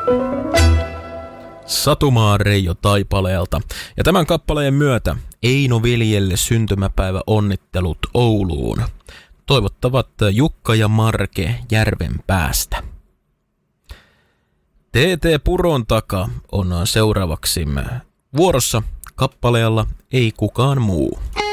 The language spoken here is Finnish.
Satumaa Reijo Taipaleelta. Ja tämän kappaleen myötä Eino Viljelle syntymäpäivä onnittelut Ouluun. Toivottavat Jukka ja Marke Järvenpäästä. TT Puron taka on seuraavaksi vuorossa kappaleella Ei kukaan muu.